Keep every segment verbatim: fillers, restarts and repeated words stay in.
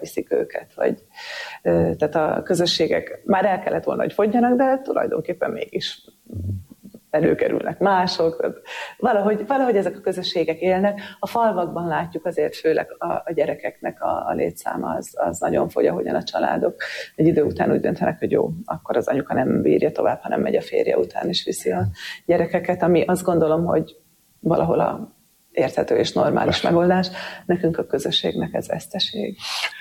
elviszik őket, vagy tehát a közösségek már el kellett volna, hogy fogyjanak, de tulajdonképpen mégis előkerülnek mások, tehát valahogy, valahogy ezek a közösségek élnek. A falvakban látjuk azért főleg a, a gyerekeknek a, a létszáma az, az nagyon fogy, ahogyan a családok egy idő után úgy döntenek, hogy jó, akkor az anyuka nem bírja tovább, hanem megy a férje után és viszi a gyerekeket, ami azt gondolom, hogy valahol a érthető és normális megoldás. Nekünk a közösségnek ez veszteség.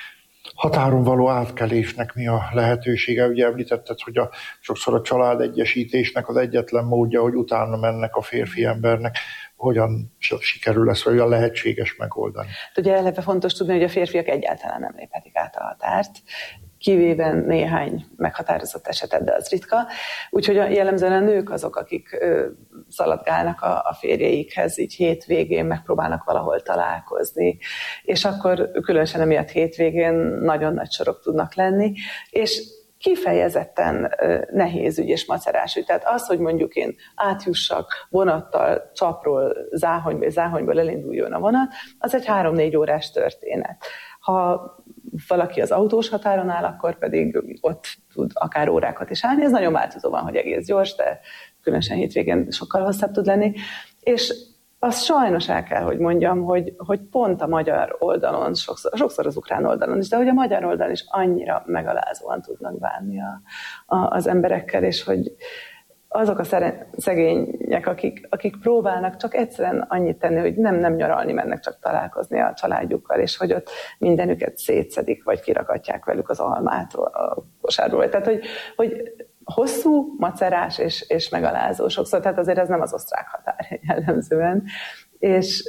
Határon való átkelésnek mi a lehetősége? Ugye említetted, hogy a, sokszor a családegyesítésnek az egyetlen módja, hogy utána mennek a férfi embernek. Hogyan sikerül ezt, vagy olyan lehetséges megoldani? Ugye eleve fontos tudni, hogy a férfiak egyáltalán nem léphetik át a határt, kivéve néhány meghatározott esetet, de az ritka. Úgyhogy jellemzően a nők azok, akik ö, szaladgálnak a, a férjeikhez, így hétvégén megpróbálnak valahol találkozni, és akkor különösen emiatt hétvégén nagyon nagy sorok tudnak lenni, és kifejezetten nehéz ügy és macerás ügy. Tehát az, hogy mondjuk én átjussak vonattal Csapról Záhonyba, és Záhonyból elinduljon a vonat, az egy három-négy órás történet. Ha valaki az autós határon áll, akkor pedig ott tud akár órákat is állni. Ez nagyon változó van, hogy egész gyors, de különösen hétvégén sokkal hosszabb tud lenni. És azt sajnos el kell, hogy mondjam, hogy, hogy pont a magyar oldalon, sokszor, sokszor az ukrán oldalon is, de hogy a magyar oldalon is annyira megalázóan tudnak bánni a, a, az emberekkel, és hogy azok a szegények, akik, akik próbálnak csak egyszerűen annyit tenni, hogy nem, nem nyaralni mennek, csak találkozni a családjukkal, és hogy ott mindenüket szétszedik, vagy kirakatják velük az almát a kosárból. Tehát, hogy, hogy hosszú, macerás és, és megalázó sokszor, tehát azért ez nem az osztrák határ jellemzően. És,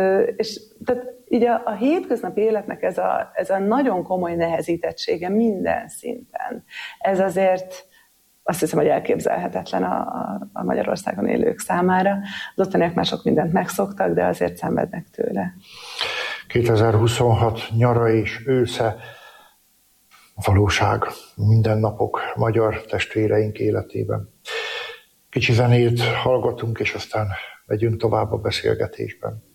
és tehát így a, a hétköznapi életnek ez a, ez a nagyon komoly nehezítettsége minden szinten. Ez azért azt hiszem, hogy elképzelhetetlen a, a, a Magyarországon élők számára. Az ottaniak már sok mindent megszoktak, de azért szenvednek tőle. kétezer-huszonhat nyara és ősze, valóság, mindennapok magyar testvéreink életében. Kicsi zenét hallgatunk, és aztán megyünk tovább a beszélgetésben.